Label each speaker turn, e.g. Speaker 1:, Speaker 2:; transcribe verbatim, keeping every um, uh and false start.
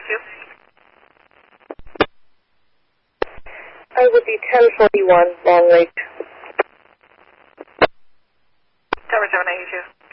Speaker 1: eighty-two.
Speaker 2: I would be ten forty-one, long lake.
Speaker 1: Tower seven eighty-two.